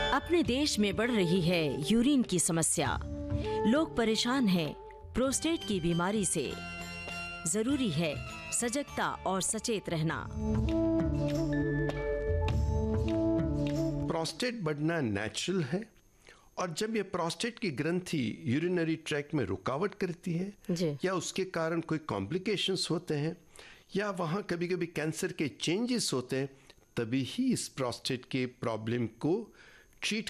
अपने देश में बढ़ रही है यूरिन की समस्या। लोग परेशान हैं प्रोस्टेट की बीमारी से। जरूरी है सजगता और सचेत रहना। प्रोस्टेट बढ़ना नेचुरल है, और जब ये प्रोस्टेट की ग्रंथि यूरिनरी ट्रैक्ट में रुकावट करती है या उसके कारण कोई कॉम्प्लिकेशंस होते हैं या वहाँ कभी कभी कैंसर के चेंजेस होते हैं, तभी ही इस प्रोस्टेट के प्रॉब्लम को ट्रीट